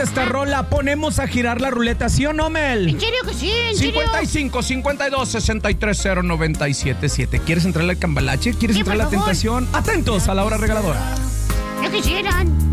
esta rola, ponemos a girar la ruleta, ¿sí o no, Mel? ¿En serio que sí? ¿En serio? 55 52 63 0977. ¿Quieres entrarle al cambalache? ¿Quieres Sí, entrarle a la por favor. tentación? Atentos a la hora regaladora. Ya quisieran.